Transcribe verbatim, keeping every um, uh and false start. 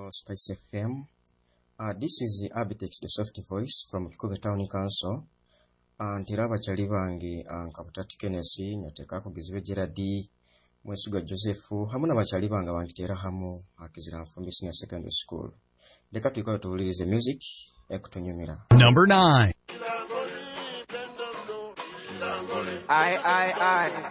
Spice F M. Uh, this is the Abitex, the soft voice from Kikobe Town Council. And Tiraba Chalibangi and Kaputati Kenesi, Notekako Gizwe Geradi, Mwesuga Josephu, Hamuna Machalibanga Wantera Hamu, Akizira from Senior Secondary School. The Capital to release the music, Ekuto Numira. Number nine. I, I, I.